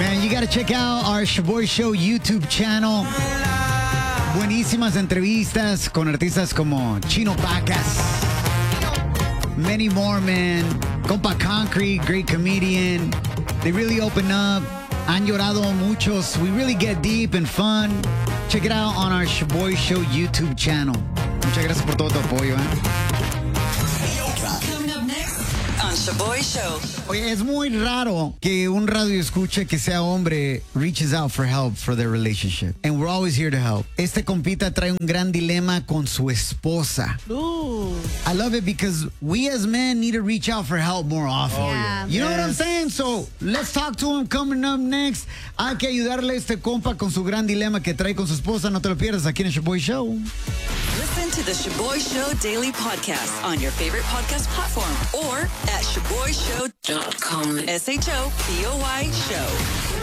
Man, you gotta check out our Shaboy Show YouTube channel. Buenísimas entrevistas con artistas como Chino Pacas. Many more, man. Compa Concrete, great comedian. They really open up. Han llorado muchos. We really get deep and fun. Check it out on our Shaboy Show YouTube channel. Muchas gracias por todo tu apoyo, On Shaboy Show. Oye, es muy raro que un radio escuche que sea hombre reaches out for help for their relationship. And we're always here to help. Este compita trae un gran dilema con su esposa. Ooh. I love it because we as men need to reach out for help more often. Oh, yeah. You know what I'm saying? So, let's talk to him coming up next. Hay que ayudarle a este compa con su gran dilema que trae con su esposa. No te lo pierdas aquí en el Shaboy Show. Listen to the Shaboy Show Daily Podcast on your favorite podcast platform or at ShaboyShow.com. SHOPOY Show.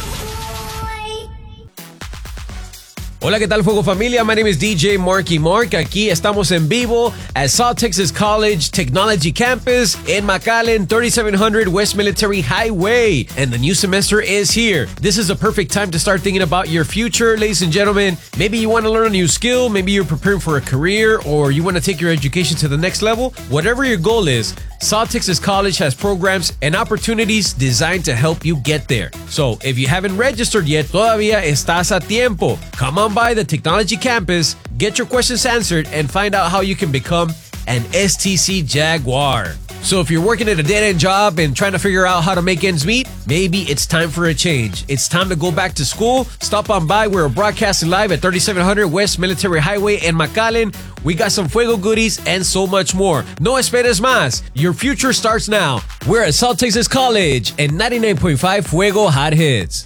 Hola, ¿qué tal, Fuego Familia? My name is DJ Marky Mark. Aquí estamos en vivo at South Texas College Technology Campus in McAllen, 3700 West Military Highway. And the new semester is here. This is a perfect time to start thinking about your future, ladies and gentlemen. Maybe you want to learn a new skill. Maybe you're preparing for a career, or you want to take your education to the next level. Whatever your goal is, South Texas College has programs and opportunities designed to help you get there. So, if you haven't registered yet, todavía estás a tiempo. Come on by the Technology Campus, get your questions answered, and find out how you can become an STC Jaguar. So if you're working at a dead-end job and trying to figure out how to make ends meet, maybe it's time for a change. It's time to go back to school. Stop on by. We're broadcasting live at 3700 West Military Highway in McAllen. We got some Fuego goodies and so much more. No esperes más. Your future starts now. We're at South Texas College and 99.5 Fuego Hot Hits.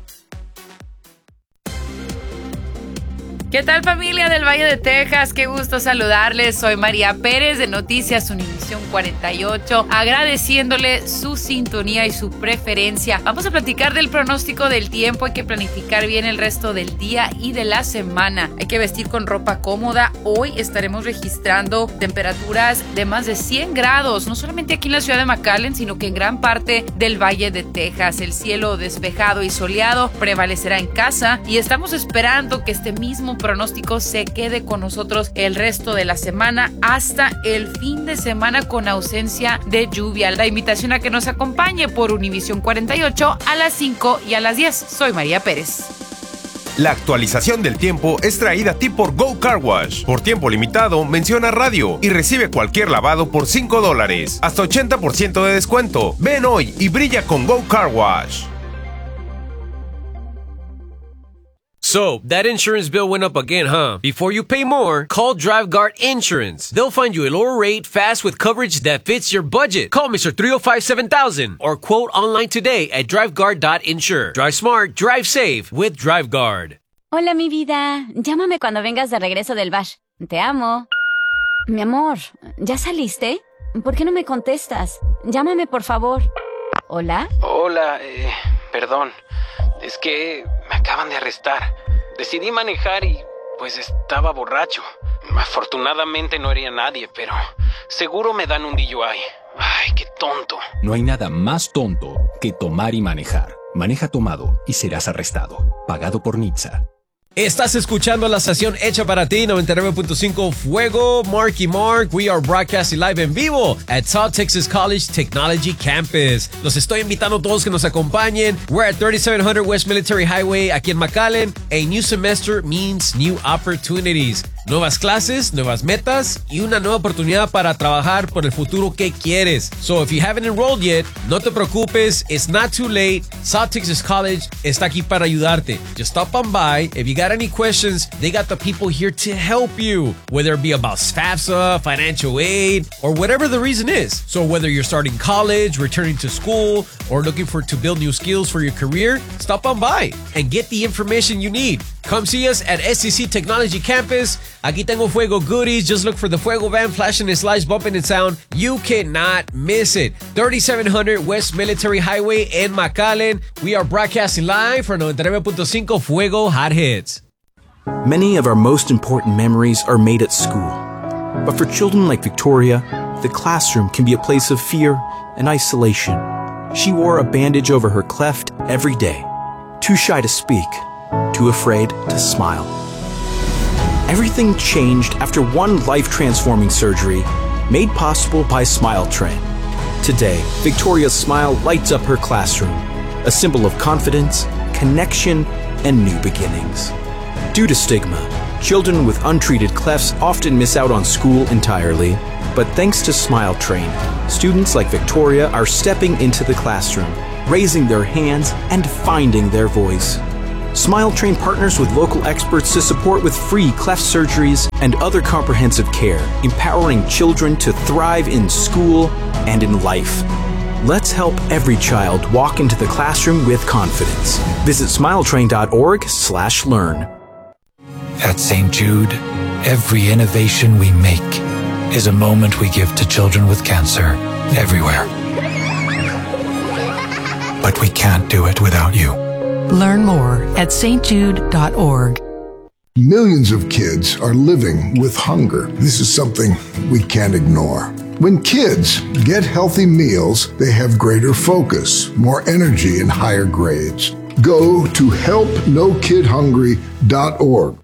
¿Qué tal, familia del Valle de Texas? Qué gusto saludarles. Soy María Pérez de Noticias Univisión 48, agradeciéndole su sintonía y su preferencia. Vamos a platicar del pronóstico del tiempo. Hay que planificar bien el resto del día y de la semana. Hay que vestir con ropa cómoda. Hoy estaremos registrando temperaturas de más de 100 grados, no solamente aquí en la ciudad de McAllen, sino que en gran parte del Valle de Texas. El cielo despejado y soleado prevalecerá en casa y estamos esperando que este mismo pronóstico se quede con nosotros el resto de la semana hasta el fin de semana con ausencia de lluvia. La invitación a que nos acompañe por Univisión 48 a las 5 y a las 10. Soy María Pérez. La actualización del tiempo es traída a ti por Go Car Wash. Por tiempo limitado, menciona radio y recibe cualquier lavado por $5. Hasta 80% de descuento. Ven hoy y brilla con Go Car Wash. So, that insurance bill went up again, huh? Before you pay more, call DriveGuard Insurance. They'll find you a lower rate fast with coverage that fits your budget. Call Mr. 305-7000 or quote online today at DriveGuard.insure. Drive smart, drive safe with DriveGuard. Hola, mi vida. Llámame cuando vengas de regreso del bash. Te amo. Mi amor, ¿ya saliste? ¿Por qué no me contestas? Llámame, por favor. ¿Hola? Hola, perdón. Es que me acaban de arrestar. Decidí manejar y pues estaba borracho. Afortunadamente no hería a nadie, pero seguro me dan un DUI. Ay, qué tonto. No hay nada más tonto que tomar y manejar. Maneja tomado y serás arrestado. Pagado por NHTSA. Estás escuchando la estación hecha para ti, 99.5 Fuego, Marky Mark. We are broadcasting live en vivo at South Texas College Technology Campus. Los estoy invitando a todos que nos acompañen. We're at 3700 West Military Highway aquí en McAllen. A new semester means new opportunities. Nuevas clases, nuevas metas y una nueva oportunidad para trabajar por el futuro que quieres. So if you haven't enrolled yet, no te preocupes, it's not too late. South Texas College está aquí para ayudarte. Just stop on by. If you got any questions, they got the people here to help you, whether it be about FAFSA, financial aid, or whatever the reason is. So whether you're starting college, returning to school, or looking to build new skills for your career, stop on by and get the information you need. Come see us at STC Technology Campus. Aquí tengo Fuego goodies. Just look for the Fuego van flashing its lights, bumping its sound. You cannot miss it. 3700 West Military Highway in McAllen. We are broadcasting live for 99.5 Fuego Hot Hits. Many of our most important memories are made at school. But for children like Victoria, the classroom can be a place of fear and isolation. She wore a bandage over her cleft every day. too shy to speak, too afraid to smile. Everything changed after one life-transforming surgery made possible by Smile Train. Today, Victoria's smile lights up her classroom, a symbol of confidence, connection, and new beginnings. Due to stigma, children with untreated clefts often miss out on school entirely, but thanks to Smile Train, students like Victoria are stepping into the classroom, raising their hands, and finding their voice. Smile Train partners with local experts to support with free cleft surgeries and other comprehensive care, empowering children to thrive in school and in life. Let's help every child walk into the classroom with confidence. Visit smiletrain.org/learn. At St. Jude, every innovation we make is a moment we give to children with cancer everywhere. But we can't do it without you. Learn more at stjude.org. Millions of kids are living with hunger. This is something we can't ignore. When kids get healthy meals, they have greater focus, more energy, and higher grades. Go to helpnokidhungry.org.